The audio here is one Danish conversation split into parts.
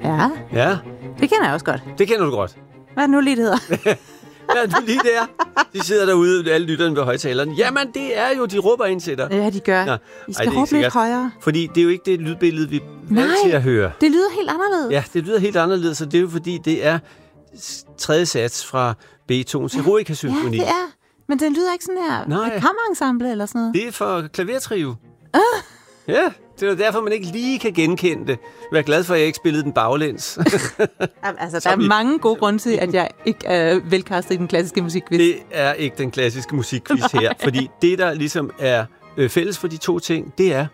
Ja. Ja. Det kender jeg også godt. Det kender du godt. Hvad er det nu lige, det hedder? Hvad er du lige der? De sidder derude, alle lytterne ved højtaleren. Jamen, det er jo, de råber ind til dig. Ja, de gør. Nå, I skal råbe lidt højere. Fordi det er jo ikke det lydbillede, vi er til at høre. Det lyder helt anderledes. Ja, det lyder helt anderledes, og det er jo fordi, det er tredje sats fra Beethovens Eroica-symfoni. Ja, det er. Men den lyder ikke sådan her. Nej. Et kammerensemble eller sådan noget. Det er for klavertrio. Ja, det er derfor, man ikke lige kan genkende det. Vær glad for, at jeg ikke spillede den baglæns. Altså, der er mange gode grunde til, at jeg ikke er velkastet i den klassiske musikquiz. Det er ikke den klassiske musikquiz her, fordi det, der ligesom er fælles for de to ting, det er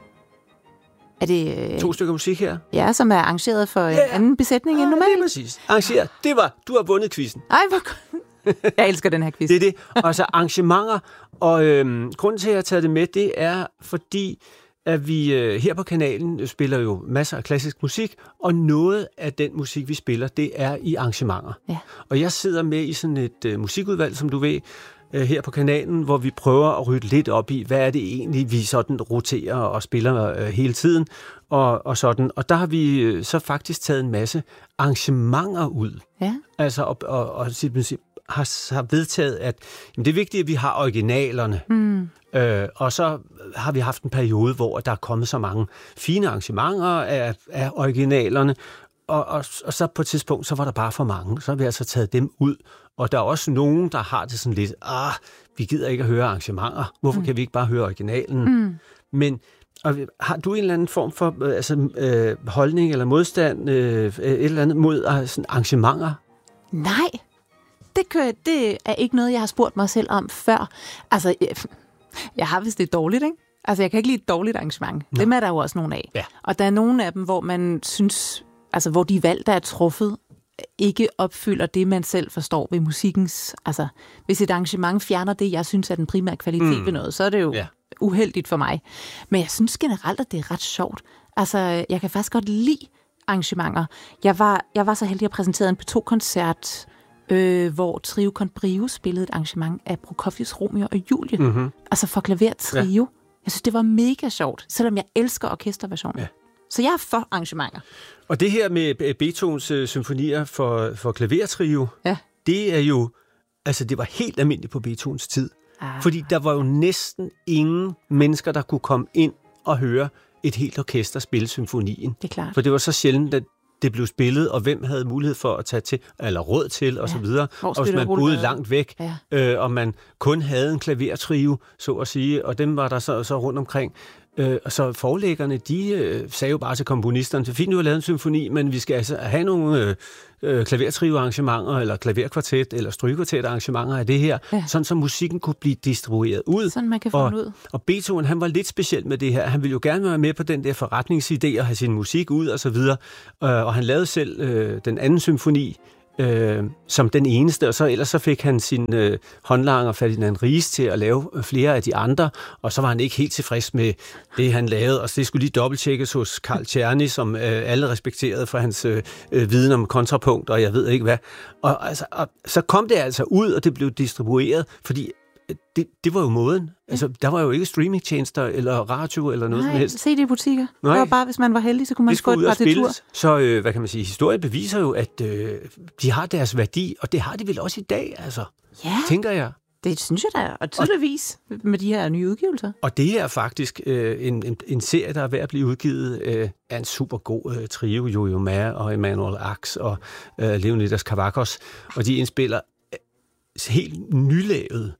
det 2 stykker musik her. Ja, som er arrangeret for en anden besætning end normalt. Det er præcis. Arrangeret. Det var, du har vundet quizzen. Ej, hvor godt. Jeg elsker den her quiz. Det er det. Og så arrangementer. Og grunden til, at jeg har taget det med, det er, fordi at vi her på kanalen spiller jo masser af klassisk musik, og noget af den musik, vi spiller, det er i arrangementer. Ja. Og jeg sidder med i sådan et musikudvalg, som du ved, her på kanalen, hvor vi prøver at rydde lidt op i, hvad er det egentlig, vi sådan roterer og spiller hele tiden, og sådan. Og der har vi så faktisk taget en masse arrangementer ud. Ja. Altså, og har vedtaget, at jamen, det er vigtigt, at vi har originalerne. Og så har vi haft en periode, hvor der er kommet så mange fine arrangementer af originalerne, og så på et tidspunkt, så var der bare for mange. Så har vi altså taget dem ud. Og der er også nogen, der har det sådan lidt, vi gider ikke at høre arrangementer. Hvorfor kan vi ikke bare høre originalen? Men har du en eller anden form for holdning eller modstand et eller andet mod sådan arrangementer? Nej, det er ikke noget, jeg har spurgt mig selv om før. Altså, jeg har vist det dårligt, ikke? Altså, jeg kan ikke lide et dårligt arrangement. Nå. Dem er der jo også nogle af. Ja. Og der er nogle af dem, hvor man synes, altså hvor de valg, der er truffet, ikke opfylder det, man selv forstår ved musikkens. Altså, hvis et arrangement fjerner det, jeg synes er den primære kvalitet ved noget, så er det jo uheldigt for mig. Men jeg synes generelt, at det er ret sjovt. Altså, jeg kan faktisk godt lide arrangementer. Jeg var så heldig at præsentere en P2-koncert, hvor Trio con Brio spillede et arrangement af Prokofievs Romeo og Julie. Mm-hmm. Altså for klaver trio. Ja. Jeg synes, det var mega sjovt, selvom jeg elsker orkesterversionen. Ja. Så jeg er for arrangementer. Og det her med Beethovens symfonier for klavertrio, det er jo, altså det var helt almindeligt på Beethovens tid. Fordi der var jo næsten ingen mennesker, der kunne komme ind og høre et helt orkester spille symfonien. Det er klart. For det var så sjældent, at det blev spillet, og hvem havde mulighed for at tage til, eller råd til, og så videre. Og hvis man boede langt væk, og man kun havde en klavertrio, så at sige, og dem var der så rundt omkring. Så forlæggerne, de sagde jo bare til komponisterne, så fint, nu har lavet en symfoni, men vi skal altså have nogle klavertrio-arrangementer, eller klaverkvartet, eller strygekvartet-arrangementer af det her, sådan så musikken kunne blive distribueret ud. Sådan man kan få den ud. Og Beethoven, han var lidt speciel med det her. Han ville jo gerne være med på den der forretningsidé og have sin musik ud, og så videre. Og han lavede selv den anden symfoni, som den eneste, og så ellers så fik han sin håndlanger Ferdinand Ries til at lave flere af de andre, og så var han ikke helt tilfreds med det, han lavede, og det skulle lige dobbelttjekkes hos Carl Czerny, som alle respekterede for hans viden om kontrapunkt, og jeg ved ikke hvad. Og så kom det altså ud, og det blev distribueret, fordi det var jo måden. Altså, der var jo ikke streamingtjenester eller radio eller noget som helst. Nej, CD-butikker. Det var bare, hvis man var heldig, så kunne man få et partitur. Så, hvad kan man sige, historie beviser jo, at de har deres værdi, og det har de vel også i dag, altså. Ja. Tænker jeg. Det synes jeg da, og tydeligvis med de her nye udgivelser. Og det her er faktisk en serie, der er ved at blive udgivet af en super god trio, Yo-Yo Ma og Emanuel Ax og Leonidas Kavakos, og de indspiller helt nylavet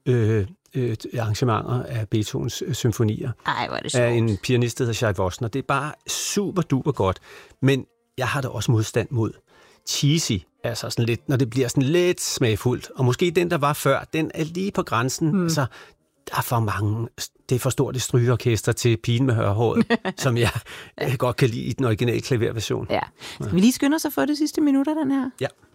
arrangementer af Beethovens symfonier. Ej, hvor er det sjovt. Af en pianist, der hedder Shai Vosner. Det er bare super duper godt. Men jeg har da også modstand mod cheesy, altså sådan lidt, når det bliver sådan lidt smagfuldt. Og måske den, der var før, den er lige på grænsen. Altså, der er for mange, det er for stort et strygeorkester til pigen med hørehåret, som jeg godt kan lide i den originale klaverversion. Ja. Skal vi lige skynde os at få det sidste minut af den her? Ja.